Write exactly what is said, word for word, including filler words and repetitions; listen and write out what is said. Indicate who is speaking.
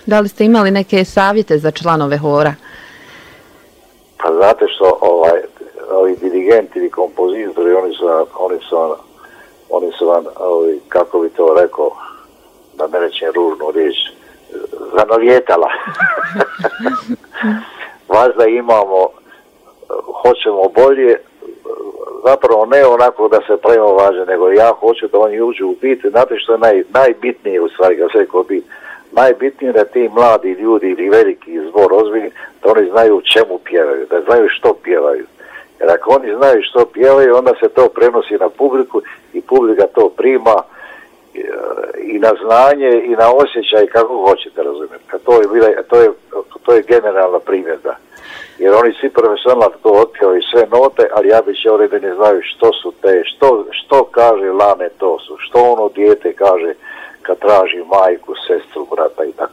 Speaker 1: Da li ste imali neke savjete za članove hora?
Speaker 2: Pa znate što, ovaj, ovi dirigenti ili kompozitori, oni su, oni su, oni su vam, ovi, kako bi to rekao, da ne rečem ružnu riječ, zanavjetala. Vas da imamo, hoćemo bolje, zapravo ne onako da se pravimo važne, nego ja hoću da oni uđu u bit. Znate što je naj, najbitnije u stvari, kad se rekao bit, najbitnije da ti mladi ljudi ili veliki zbor ozbiljni, da oni znaju čemu pjevaju, da znaju što pjevaju. Jer ako oni znaju što pjevaju, onda se to prenosi na publiku i publika to prima i na znanje i na osjećaj kako hoćete, razumjeti. To je, bila, to je, to je generalna primjedba. Jer oni svi profesionalno to otpjevaju sve note, ali ja bih će da ne znaju što su te, što, što kaže lame to su, što ono dijete kaže kad traži majku, sestru, brata i tako.